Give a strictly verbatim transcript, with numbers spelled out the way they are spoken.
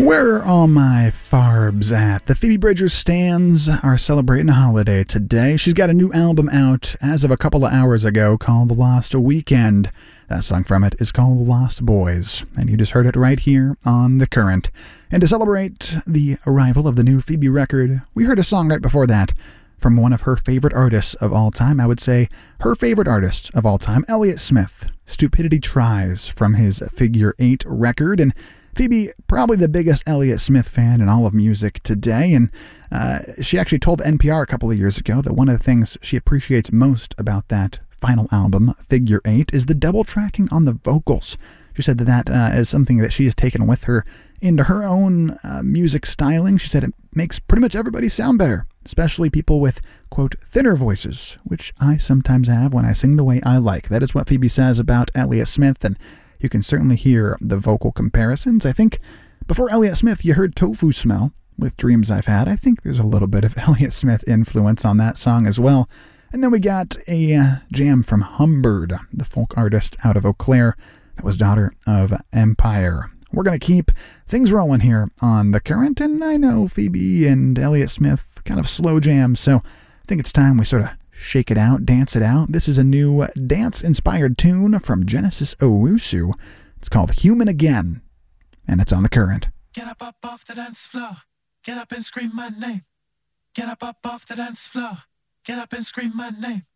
Where are all my farbs at? The Phoebe Bridgers stans are celebrating a holiday today. She's got a new album out as of a couple of hours ago called The Lost Weekend. That song from it is called Lost Boys, and you just heard it right here on The Current. And to celebrate the arrival of the new Phoebe record, we heard a song right before that from one of her favorite artists of all time. I would say her favorite artist of all time, Elliott Smith. Stupidity Tries from his Figure Eight record. And Phoebe, probably the biggest Elliott Smith fan in all of music today, and uh, she actually told N P R a couple of years ago that one of the things she appreciates most about that final album, Figure Eight, is the double tracking on the vocals. She said that that uh, is something that she has taken with her into her own uh, music styling. She said it makes pretty much everybody sound better, especially people with, quote, thinner voices, which I sometimes have when I sing the way I like. That is what Phoebe says about Elliott Smith, and you can certainly hear the vocal comparisons. I think before Elliott Smith, you heard Tofu Smell with Dreams I've Had. I think there's a little bit of Elliott Smith influence on that song as well. And then we got a uh, jam from Humbird, the folk artist out of Eau Claire that was daughter of Empire. We're going to keep things rolling here on The Current, and I know Phoebe and Elliott Smith kind of slow jam, so I think it's time we sort of shake it out, dance it out. This is a new dance-inspired tune from Genesis Owusu. It's called Human Again, and it's on The Current. Get up, up off the dance floor. Get up and scream my name. Get up, up off the dance floor. Get up and scream my name.